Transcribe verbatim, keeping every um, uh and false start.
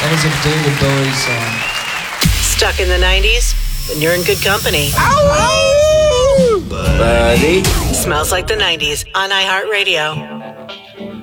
That was a David Bowie song. Stuck in the nineties? Then you're in good company. Buddy. Smells Like the nineties on iHeartRadio.